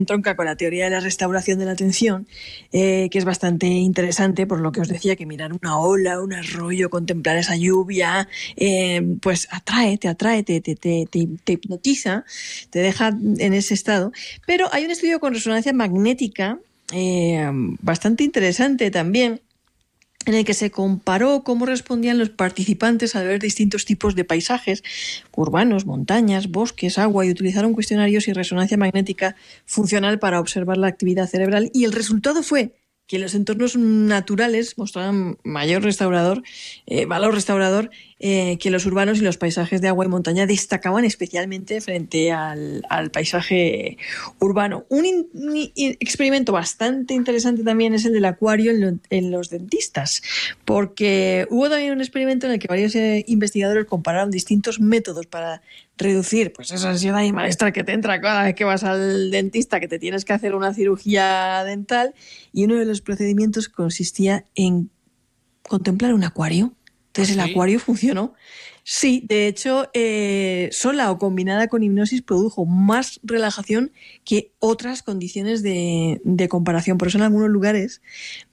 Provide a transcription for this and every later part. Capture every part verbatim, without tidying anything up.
entronca con la teoría de la restauración de la atención, eh, que es bastante interesante, por lo que os decía, que mirar una ola, un arroyo, contemplar esa lluvia, eh, pues atrae, te atrae, te, te, te, te, te hipnotiza, te deja en ese estado. Pero hay un estudio con resonancia magnética eh, bastante interesante también, en el que se comparó cómo respondían los participantes al ver distintos tipos de paisajes urbanos, montañas, bosques, agua, y utilizaron cuestionarios y resonancia magnética funcional para observar la actividad cerebral, y el resultado fue que los entornos naturales mostraban mayor restaurador, eh, valor restaurador eh, que los urbanos, y los paisajes de agua y montaña destacaban especialmente frente al, al paisaje urbano. Un, in, un experimento bastante interesante también es el del acuario en, lo, en los dentistas, porque hubo también un experimento en el que varios eh, investigadores compararon distintos métodos para reducir pues esa ansiedad y malestar que te entra cada vez que vas al dentista, que te tienes que hacer una cirugía dental, y uno de los procedimientos consistía en contemplar un acuario. Entonces, ¿sí? El acuario funcionó. Sí, de hecho, eh, sola o combinada con hipnosis produjo más relajación que otras condiciones de, de comparación. Por eso en algunos lugares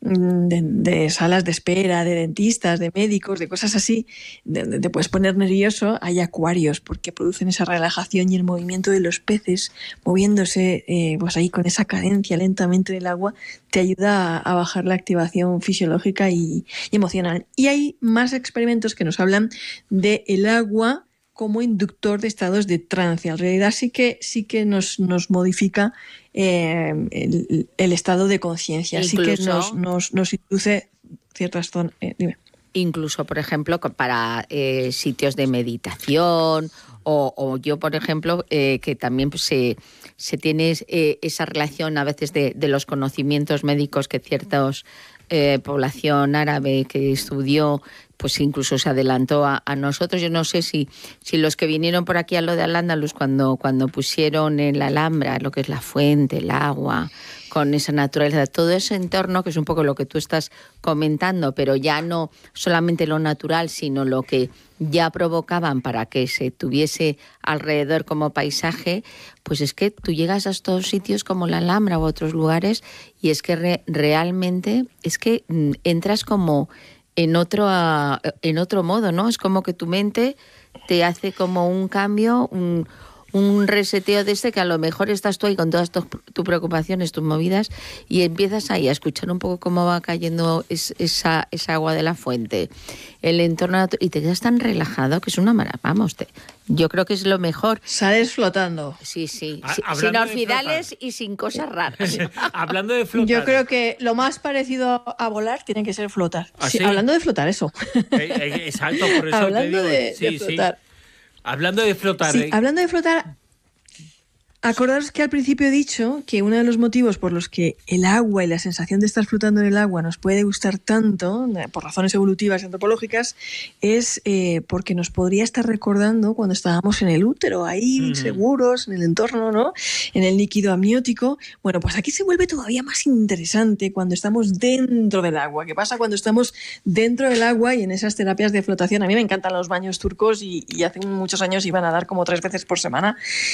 de, de salas de espera, de dentistas, de médicos, de cosas así, donde te puedes poner nervioso, hay acuarios, porque producen esa relajación, y el movimiento de los peces moviéndose eh, pues ahí con esa cadencia lentamente del agua te ayuda a, a bajar la activación fisiológica y, y emocional. Y hay más experimentos que nos hablan de el agua como inductor de estados de trance. En realidad sí que, sí que nos, nos modifica eh, el, el estado de conciencia, sí que nos, nos, nos induce ciertas zonas. Eh, dime. Incluso, por ejemplo, para eh, sitios de meditación, o, o yo, por ejemplo, eh, que también pues, se, se tiene eh, esa relación a veces de, de los conocimientos médicos que ciertos eh, población árabe que estudió, pues incluso se adelantó a, a nosotros. Yo no sé si, si los que vinieron por aquí a lo de Al-Ándalus, cuando, cuando pusieron en la Alhambra lo que es la fuente, el agua, con esa naturaleza, todo ese entorno, que es un poco lo que tú estás comentando, pero ya no solamente lo natural, sino lo que ya provocaban para que se tuviese alrededor como paisaje, pues es que tú llegas a estos sitios como la Alhambra u otros lugares, y es que re, realmente es que mm, entras como en otro, en otro modo, ¿no? Es como que tu mente te hace como un cambio, un, un reseteo de este, que a lo mejor estás tú ahí con todas tus, tus preocupaciones, tus movidas, y empiezas ahí a escuchar un poco cómo va cayendo es, esa, esa agua de la fuente, el entorno, y te quedas tan relajado que es una maravilla. Vamos, te, yo creo que es lo mejor. Sales flotando. Sí, sí, sí, sin orfidales y sin cosas raras. Hablando de flotar. Yo creo que lo más parecido a volar tiene que ser flotar. ¿Ah, sí, sí? Hablando de flotar, eso. Eh, eh, exacto, por eso hablando te digo. De, sí, de flotar. Sí. Hablando de flotar. Sí, eh. hablando de flotar, acordaros que al principio he dicho que uno de los motivos por los que el agua y la sensación de estar flotando en el agua nos puede gustar tanto, por razones evolutivas y antropológicas, es eh, porque nos podría estar recordando cuando estábamos en el útero, ahí uh-huh. seguros, en el entorno, ¿no? En el líquido amniótico. Bueno, pues aquí se vuelve todavía más interesante cuando estamos dentro del agua. ¿Qué pasa cuando estamos dentro del agua y en esas terapias de flotación? A mí me encantan los baños turcos, y, y hace muchos años iba a nadar como tres veces por semana,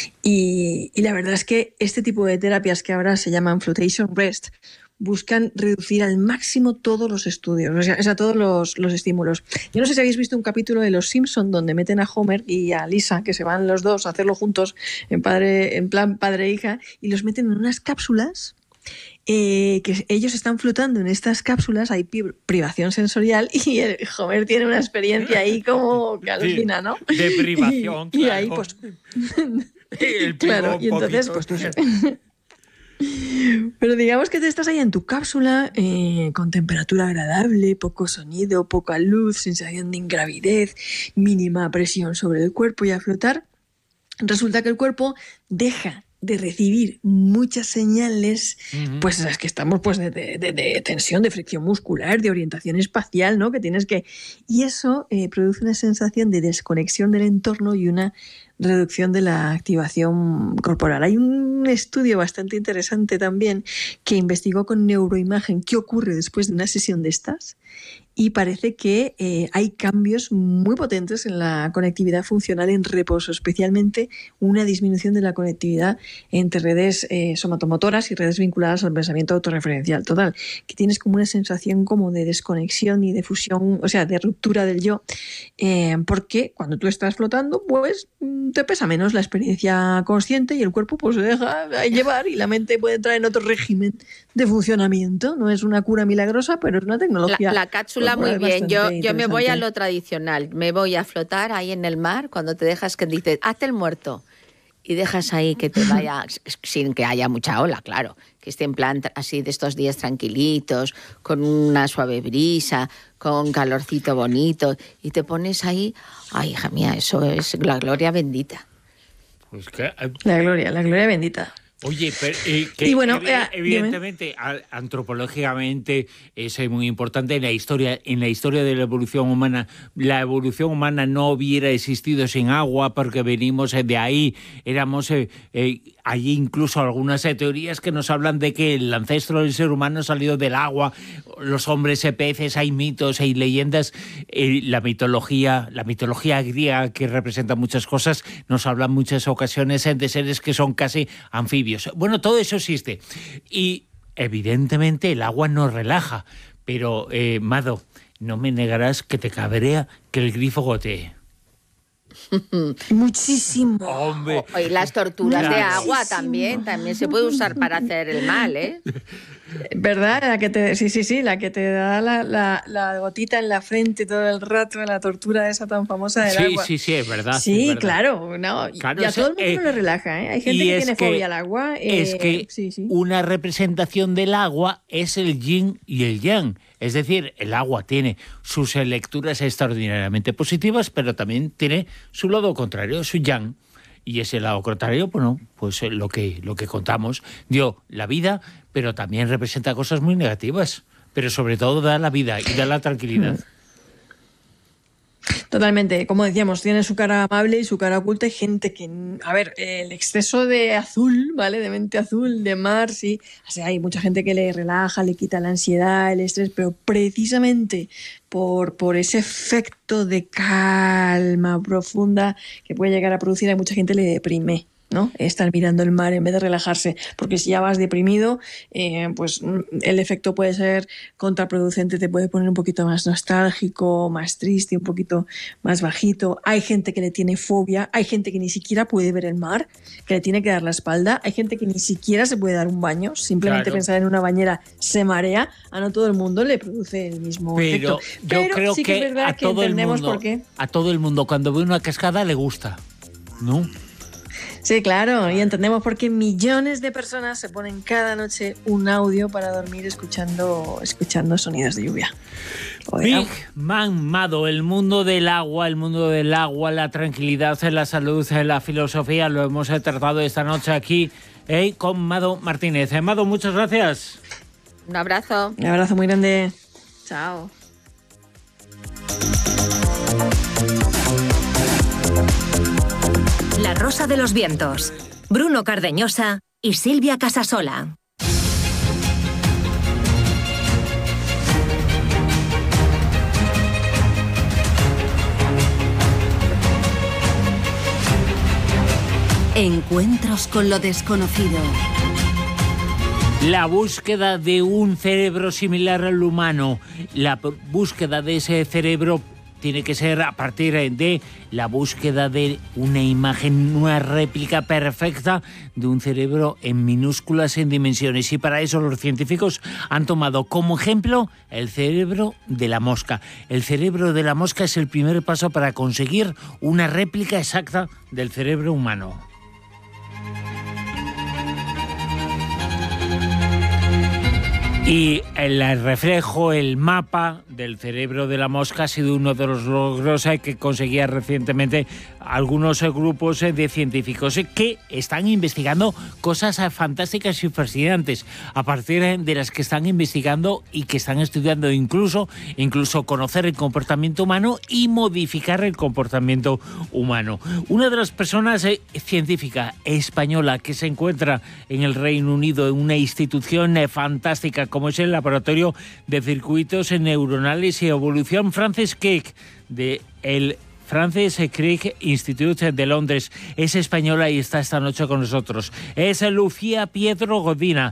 y Y la verdad es que este tipo de terapias, que ahora se llaman Flotation Rest, buscan reducir al máximo todos los estudios, o sea, o sea todos los, los estímulos. Yo no sé si habéis visto un capítulo de Los Simpson donde meten a Homer y a Lisa, que se van los dos a hacerlo juntos en, padre, en plan padre e hija, y los meten en unas cápsulas. Eh, que ellos están flotando en estas cápsulas, hay privación sensorial, y el Homer tiene una experiencia ahí como que alucina, ¿no? De privación, y, claro. Y ahí, pues... el claro, y entonces, pues tú... Pero digamos que te estás ahí en tu cápsula, eh, con temperatura agradable, poco sonido, poca luz, sensación de ingravidez, mínima presión sobre el cuerpo, y a flotar resulta que el cuerpo deja de recibir muchas señales, uh-huh. pues las que estamos pues de, de, de, de tensión, de fricción muscular, de orientación espacial, ¿no? Que tienes que... Y eso eh, produce una sensación de desconexión del entorno y una reducción de la activación corporal. Hay un estudio bastante interesante también que investigó con neuroimagen qué ocurre después de una sesión de estas. Y parece que eh, hay cambios muy potentes en la conectividad funcional en reposo, especialmente una disminución de la conectividad entre redes eh, somatomotoras y redes vinculadas al pensamiento autorreferencial. Total, que tienes como una sensación como de desconexión y de fusión, o sea, de ruptura del yo, eh, porque cuando tú estás flotando, pues te pesa menos la experiencia consciente y el cuerpo pues se deja llevar y la mente puede entrar en otro régimen de funcionamiento. No es una cura milagrosa, pero es una tecnología. La, la cápsula muy bien. Yo, yo me voy a lo tradicional. Me voy a flotar ahí en el mar cuando te dejas que dices, hazte el muerto. Y dejas ahí que te vaya, sin que haya mucha ola, claro. Que esté en plan así de estos días tranquilitos, con una suave brisa, con calorcito bonito. Y te pones ahí, ay, hija mía, eso es la gloria bendita. Pues que, la gloria, la gloria bendita. Oye, pero eh, que y bueno, ev eh, evidentemente, a, antropológicamente es muy importante en la historia, en la historia de la evolución humana. La evolución humana no hubiera existido sin agua porque venimos de ahí, éramos eh, eh, allí incluso algunas eh, teorías que nos hablan de que el ancestro del ser humano salió del agua, los hombres eh, peces, hay mitos, hay leyendas, eh, la mitología, la mitología griega que representa muchas cosas, nos habla en muchas ocasiones eh, de seres que son casi anfibios. Bueno, todo eso existe. Y evidentemente el agua nos relaja. Pero, eh, Mado, no me negarás que te cabrea que el grifo gotee. Muchísimo. Hombre. Y las torturas claro. de agua Muchísimo. también, también se puede usar para hacer el mal, ¿eh? ¿Verdad? La que te, sí, sí, sí, la que te da la, la, la gotita en la frente todo el rato, la tortura esa tan famosa del sí, agua. Sí, sí, sí, es verdad. Sí, es verdad. claro. No, claro y a o sea, todo el mundo eh, no le relaja, ¿eh? Hay gente que tiene que, fobia al agua. Eh, es que sí, sí. una representación del agua es el yin y el yang. Es decir, el agua tiene sus lecturas extraordinariamente positivas, pero también tiene su lado contrario, su yang. Y ese lado contrario, bueno, pues lo que, lo que contamos, dio la vida, pero también representa cosas muy negativas. Pero sobre todo da la vida y da la tranquilidad. Totalmente, como decíamos, tiene su cara amable y su cara oculta. Hay gente que, a ver, el exceso de azul, ¿vale? De mente azul, de mar, sí. O sea, hay mucha gente que le relaja, le quita la ansiedad, el estrés, pero precisamente por, por ese efecto de calma profunda que puede llegar a producir, a mucha gente le deprime, ¿no? Estar mirando el mar en vez de relajarse, porque si ya vas deprimido, eh, pues el efecto puede ser contraproducente, te puede poner un poquito más nostálgico, más triste, un poquito más bajito. Hay gente que le tiene fobia, hay gente que ni siquiera puede ver el mar, que le tiene que dar la espalda, hay gente que ni siquiera se puede dar un baño, simplemente claro. pensar en una bañera se marea, a no todo el mundo le produce el mismo pero efecto. Yo Pero creo sí que, que, es verdad a, que todo el entendemos mundo, por qué. a todo el mundo cuando ve una cascada le gusta, ¿no? Sí, claro, y entendemos por qué millones de personas se ponen cada noche un audio para dormir escuchando, escuchando sonidos de lluvia. Big Man Mado, el mundo del agua, el mundo del agua, la tranquilidad, la salud, la filosofía, lo hemos tratado esta noche aquí eh, con Mado Martínez. Eh, Mado, muchas gracias. Un abrazo. Un abrazo muy grande. Chao. La Rosa de los Vientos, Bruno Cardeñosa y Silvia Casasola. Encuentros con lo desconocido. La búsqueda de un cerebro similar al humano, la búsqueda de ese cerebro tiene que ser a partir de la búsqueda de una imagen, una réplica perfecta de un cerebro en minúsculas en dimensiones. Y para eso los científicos han tomado como ejemplo el cerebro de la mosca. El cerebro de la mosca es el primer paso para conseguir una réplica exacta del cerebro humano. Y el reflejo, el mapa del cerebro de la mosca ha sido uno de los logros que conseguía recientemente algunos grupos de científicos que están investigando cosas fantásticas y fascinantes, a partir de las que están investigando y que están estudiando incluso, incluso conocer el comportamiento humano y modificar el comportamiento humano. Una de las personas eh, científica española que se encuentra en el Reino Unido en una institución eh, fantástica como es el Laboratorio de Circuitos Neuronales y Evolución Francis Crick de el Francis Crick Institute de Londres. Es española y está esta noche con nosotros. Es Lucía Pietro Godina.